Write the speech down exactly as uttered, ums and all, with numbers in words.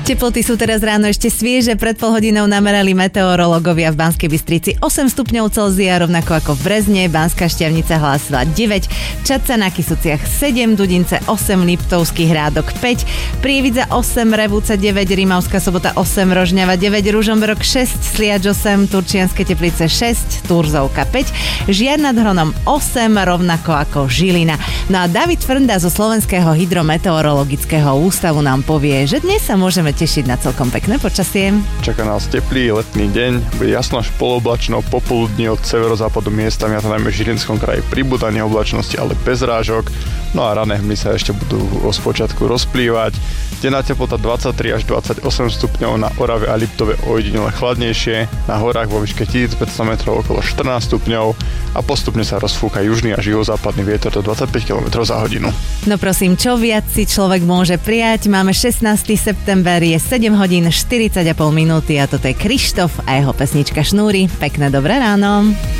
Teploty sú teraz ráno ešte svieže, pred pol hodinou namerali meteorológovia v Banskej Bystrici osem stupňov Celzia, rovnako ako v Brezne, Banská Štiavnica hlásila deväť, Čadca na Kysuciach sedem, Dudince osem, Liptovský Hrádok päť, Prievidza osem, Revúca deväť, Rimavská Sobota osem, Rožňava deväť, Ružomberok šesť, Sliač osem, Turčianske Teplice šesť, Turzovka päť, Žiar nad Hronom osem, rovnako ako Žilina. No a David Frnda zo Slovenského hydrometeorologického ústavu nám povie, že dnes sa môžeme tešiť na celkom pekné počasie. Čaká nás teplý letný deň, bude jasno až poloblačno, popoludní od severozápadu miestami, a to najmä v Žilinskom kraji pribúdanie oblačnosti, ale bez rážok. No a rané hmly sa ešte budú od spočiatku rozplývať. Denná teplota dvadsaťtri až dvadsaťosem stupňov, na Orave a Liptove ojedinele chladnejšie, na horách vo výške tisícpäťsto metrov okolo štrnásť stupňov a postupne sa rozfúka južný až juhozápadný vietor do dvadsaťpäť kilometrov za hodinu. No prosím, čo viac si človek môže prijať? Máme šestnásteho september, je sedem hodín štyridsať a pol minúty a toto je Krištof a jeho pesnička Šnúry. Pekné dobré ráno.